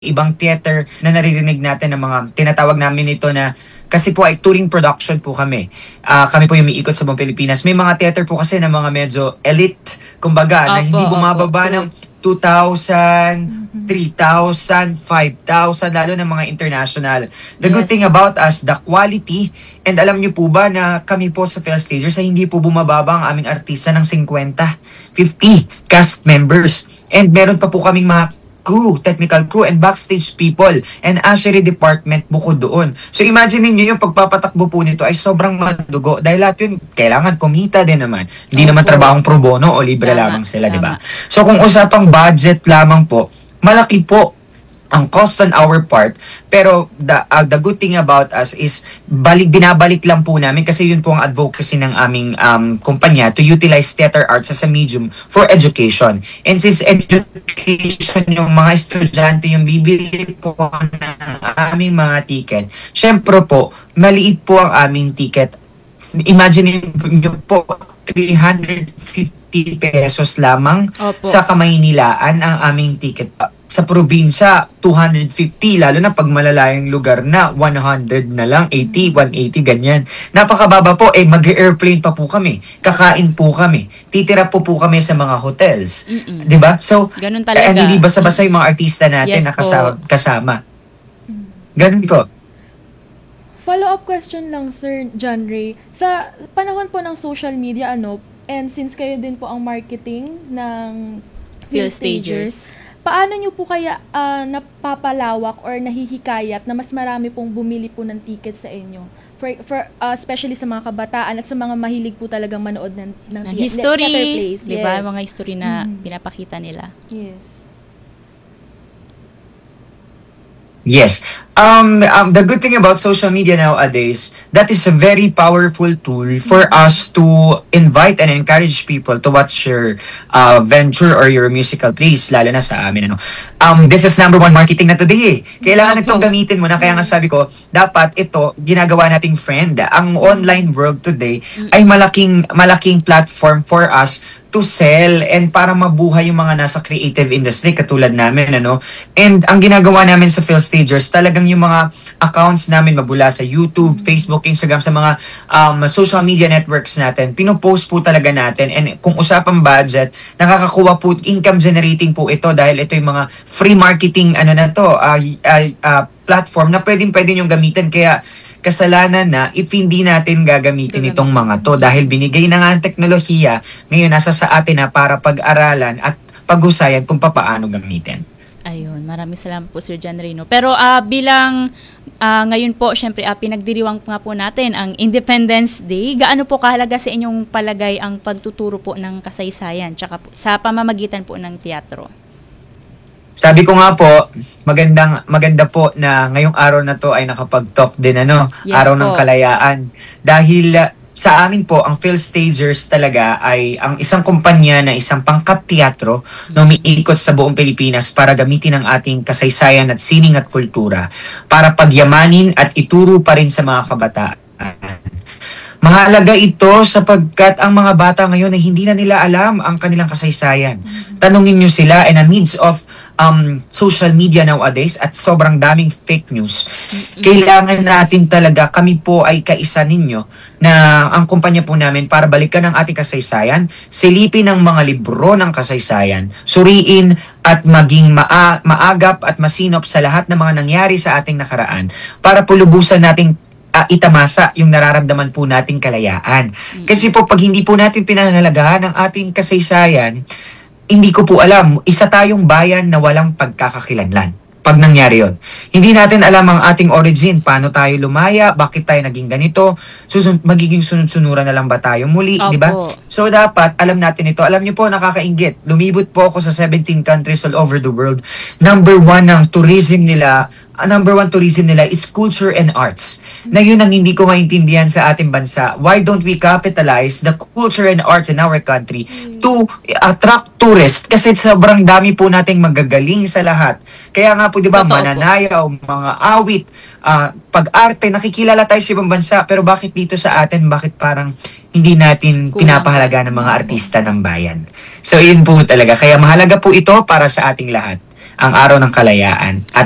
ibang theater na naririnig natin ng mga tinatawag namin ito na kasi po ay touring production po kami. Kami po yung umiikot sa buong Pilipinas. May mga theater po kasi na mga medyo elite, kumbaga, na hindi bumababa ng 2,000, 3,000, 5,000, lalo ng mga international. The good thing about us, the quality, and alam niyo po ba na kami po sa Felstagers ay hindi po bumababa ang aming artista ng 50, 50 cast members. And meron pa po kaming mga crew, technical crew, and backstage people, and ushery department bukod doon. So imagine niyo yung pagpapatakbo po nito ay sobrang madugo dahil lahat yun kailangan kumita din naman. Hindi naman trabahong pro bono o libre lamang sila, di ba? So kung usapang budget lamang po, malaki po ang cost on our part, pero the good thing about us is binabalik lang po namin kasi yun po ang advocacy ng aming kumpanya to utilize theater arts as a medium for education. And since education yung mga estudyante yung bibili po ng aming mga ticket, syempre po, maliit po ang aming ticket. Imagine nyo po, 350 pesos lamang sa Kamaynilaan ang aming ticket. Sa probinsya, 250, lalo na pag malalayang lugar na, 100 na lang, 80, 180, ganyan. Napakababa po, mag-airplane pa po kami, kakain po kami, titira po kami sa mga hotels. Diba? So, ganun talaga. Hindi basta-basta yung mga artista natin na kasama. Ganun po. Follow-up question lang, Sir John Ray. Sa panahon po ng social media, and since kayo din po ang marketing ng Felstagers, paano nyo po kaya napapalawak or nahihikayat na mas marami pong bumili po ng ticket sa inyo? Especially sa mga kabataan at sa mga mahilig po talagang manood ng history, theater plays. Di ba? Mga history na pinapakita nila. Yes. The good thing about social media nowadays, that is a very powerful tool for us to invite and encourage people to watch your venture or your musical plays, lalo na sa amin. This is number one marketing na today. Kailangan itong gamitin mo na, kaya nga sabi ko, dapat ito ginagawa nating friend. Ang online world today ay malaking platform for us to sell and para mabuhay yung mga nasa creative industry katulad namin, And ang ginagawa namin sa Felstagers, talagang yung mga accounts namin mabula sa YouTube, Facebook, Instagram, sa mga social media networks natin, pinopost po talaga natin. And kung usapang budget, nakakakuha po, income generating po ito dahil ito yung mga free marketing, platform na pwede yung gamitin. Kaya kasalanan na if hindi natin gagamitin itong mga to dahil binigay na nga ng teknolohiya, ngayon nasa sa atin na para pag-aralan at pag-usayan kung paano gamitin. Ayun, maraming salamat po Sir John Reno. Pero bilang ngayon po, syempre pinagdiriwang nga po natin ang Independence Day. Gaano po kahalaga sa inyong palagay ang pagtuturo po ng kasaysayan tsaka sa pamamagitan po ng teatro? Sabi ko nga po, maganda po na ngayong araw na to ay nakapag-talk din, araw ng kalayaan. Dahil sa amin po, ang Felstagers talaga ay ang isang kumpanya na isang pangkat teatro na umiikot sa buong Pilipinas para gamitin ang ating kasaysayan at sining at kultura para pagyamanin at ituro pa rin sa mga kabataan. Mahalaga ito sapagkat ang mga bata ngayon ay hindi na nila alam ang kanilang kasaysayan. Tanungin nyo sila in the midst of social media nowadays at sobrang daming fake news. Kailangan natin talaga, kami po ay kaisa ninyo na ang kumpanya po namin para balikan ang ating kasaysayan, silipin ang mga libro ng kasaysayan, suriin at maging maagap at masinop sa lahat ng mga nangyari sa ating nakaraan para pulubusan nating itamasa yung nararamdaman po nating kalayaan. Kasi po pag hindi po natin pinangalagahan ang ating kasaysayan, hindi ko po alam, isa tayong bayan na walang pagkakakilanlan pag nangyari yon. Hindi natin alam ang ating origin, paano tayo lumaya, bakit tayo naging ganito, magiging sunod-sunuran na lang ba tayo muli, di ba? So dapat alam natin ito. Alam niyo po, nakakainggit. Lumibot po ako sa 17 countries all over the world. Number one tourism nila is culture and arts. Na yun ang hindi ko maintindihan sa ating bansa. Why don't we capitalize the culture and arts in our country to attract tourists? Kasi sobrang dami po nating magagaling sa lahat. Kaya nga po, di ba, mananayaw, mga awit, pag-arte, nakikilala tayo sa ibang bansa. Pero bakit dito sa atin, bakit parang hindi natin pinapahalaga ng mga artista ng bayan? So, yun po talaga. Kaya mahalaga po ito para sa ating lahat, ang araw ng kalayaan. At